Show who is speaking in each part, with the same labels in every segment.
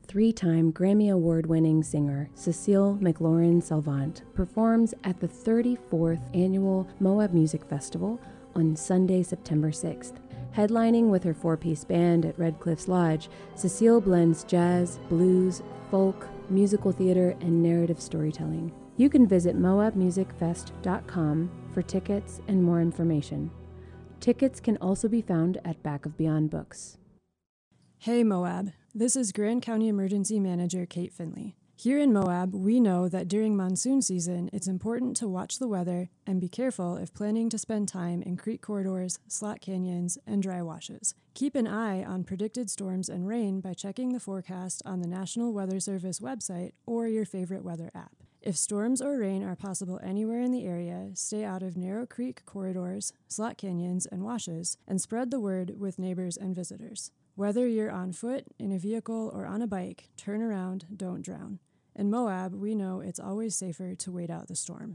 Speaker 1: 3-time Grammy Award-winning singer Cecile McLaurin-Salvant performs at the 34th Annual Moab Music Festival on Sunday, September 6th. Headlining with her 4-piece band at Red Cliffs Lodge, Cecile blends jazz, blues, folk, musical theater, and narrative storytelling. You can visit moabmusicfest.com for tickets and more information. Tickets can also be found at Back of Beyond Books.
Speaker 2: Hey Moab, this is Grand County Emergency Manager Kate Finley. Here in Moab, we know that during monsoon season, it's important to watch the weather and be careful if planning to spend time in creek corridors, slot canyons, and dry washes. Keep an eye on predicted storms and rain by checking the forecast on the National Weather Service website or your favorite weather app. If storms or rain are possible anywhere in the area, stay out of narrow creek corridors, slot canyons, and washes, and spread the word with neighbors and visitors. Whether you're on foot, in a vehicle, or on a bike, turn around, don't drown. In Moab, we know it's always safer to wait out the storm.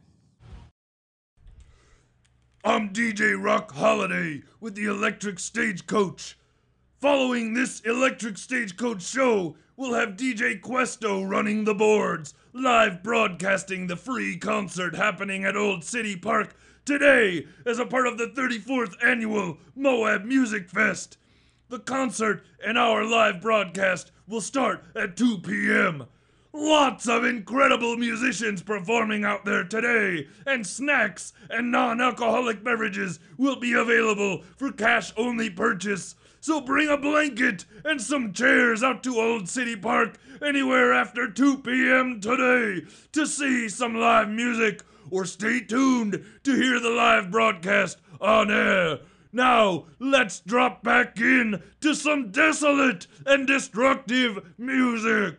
Speaker 3: I'm DJ Rock Holiday with the Electric Stagecoach. Following this Electric Stagecoach show, we'll have DJ Questo running the boards, live broadcasting the free concert happening at Old City Park today as a part of the 34th Annual Moab Music Fest. The concert and our live broadcast will start at 2 p.m. Lots of incredible musicians performing out there today, and snacks and non-alcoholic beverages will be available for cash-only purchase. So bring a blanket and some chairs out to Old City Park anywhere after 2 p.m. today to see some live music, or stay tuned to hear the live broadcast on air. Now, let's drop back in to some desolate and destructive music.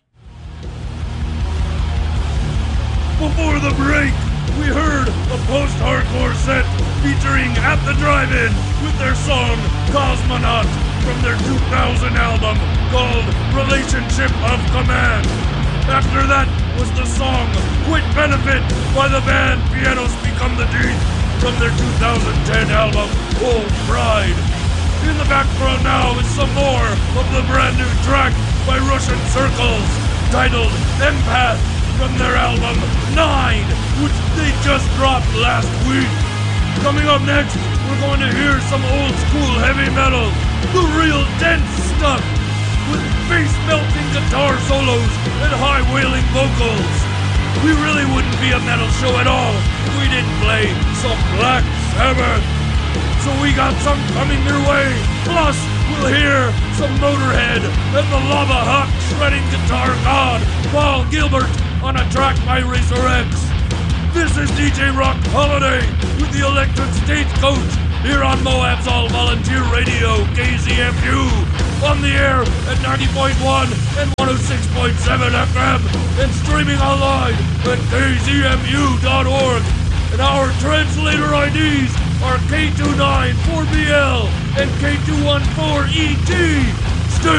Speaker 3: Before the break, we heard a post-hardcore set featuring At the Drive-In with their song Cosmonaut from their 2000 album called Relationship of Command. After that was the song Quit Benefit by the band Pianos Become the Deep from their 2010 album Old Bride. In the background now is some more of the brand new track by Russian Circles titled Empath from their album 9, which they just dropped last week. Coming up next, we're going to hear some old school heavy metal, the real dense stuff, with face-melting guitar solos and high wailing vocals. We really wouldn't be a metal show at all if we didn't play some Black Sabbath. So we got some coming your way. Plus, we'll hear some Motorhead and the Lava Hawk shredding guitar god, Paul Gilbert, on a track by Razor X. This is DJ Rock Holiday with the Electric Stagecoach here on Moab's all-volunteer radio, KZMU, on the air at 90.1 and 106.7 FM, and streaming online at kzmu.org. And our translator IDs are K294BL and K214ET.